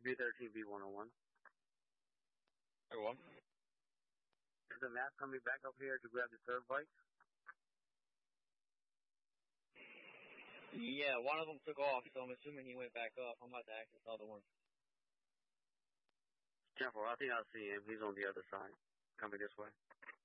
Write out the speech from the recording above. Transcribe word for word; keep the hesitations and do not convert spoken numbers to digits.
B thirteen, B one oh one. Hey, one. Is the map coming back up here to grab the third bike? Yeah, one of them took off, so I'm assuming he went back up. I'm about to access the other one. Careful, I think I see him. He's on the other side. Coming this way.